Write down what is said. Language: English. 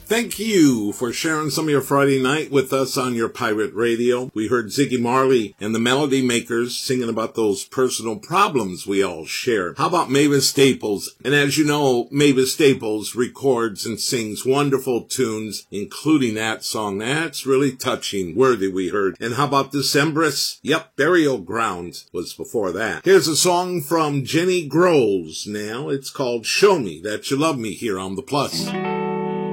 Thank you for sharing some of your Friday night with us on your pirate radio. We heard Ziggy Marley and the Melody Makers singing about those personal problems we all share. How about Mavis Staples? And as you know, Mavis Staples records and sings wonderful tunes, including that song. That's really touching, worthy we heard. And how about Decembrists? Yep, Burial Grounds was before that. Here's a song from Jenny Groves now. It's called Show Me That You Love Me here on The Plus.